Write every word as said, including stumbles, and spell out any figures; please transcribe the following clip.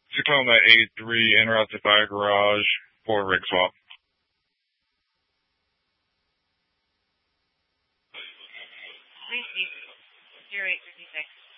Just calling that eight three interrupted by a garage for a rig swap. Please, zero eight fifty-six.